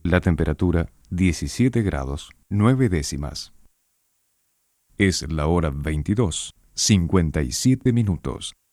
La temperatura 17 grados 9 décimas. Es la hora 22:57 minutos.